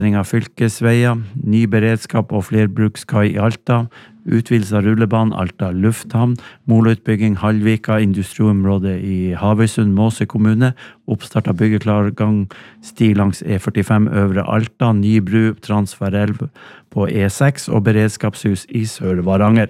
Av fylkesveier, ny beredskap og flerbrukskai i Alta, utvidelse av rullebanen Alta lufthavn, målutbygging Hallvika industriområde i Havøysund, Måse kommune, oppstart av byggeklargang sti langs E45 Øvre Alta, ny bru, transferelv på E6 og beredskapshus i Sør-Varanger.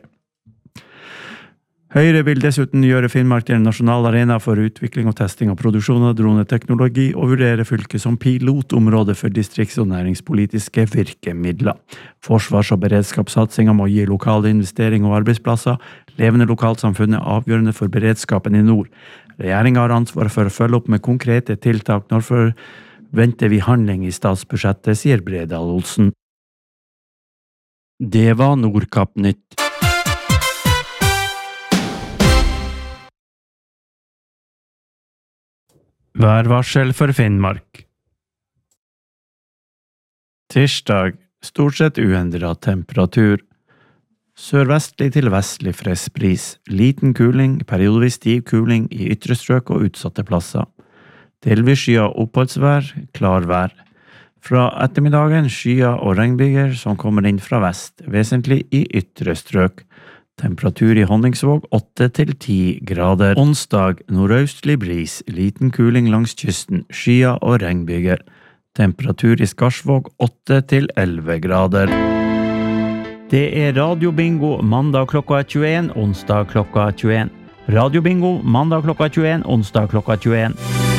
Høyre vil dessuten gjøre Finnmark til en nasjonal arena for utvikling og testing av produksjon av droneteknologi og vurdere fylket som pilotområde for distrikts- og næringspolitiske virkemidler. Forsvars- og beredskapssatsingen må gi lokale investering og arbeidsplasser. Levende lokalsamfunn er avgjørende for beredskapen i nord. Regjeringen har ansvar for å følge opp med konkrete tiltak. Når forventer vi handling i statsbudsjettet, sier Bredal Olsen. Det var Nordkapp Nytt. Værvarsel for Finnmark. Tirsdag, stort sett uendret temperatur. Sørvestlig til vestlig frisk bris. Liten kuling, periodevis stiv kuling i ytre strøk og utsatte plasser. Delvis skyet oppholdsvær, klar vær. Fra ettermiddagen skyet og regnbyger som kommer inn fra vest, vesentlig i ytre strøk. Temperatur i Honningsvåg 8 til 10 grader. Onsdag nordøstlig bris, liten kuling langs kysten, skyer og regnbyger. Temperatur i Skarsvåg 8 til 11 grader. Det er radiobingo mandag klokka 21, onsdag klokka 21. Radiobingo mandag klokka 21, onsdag klokka 21.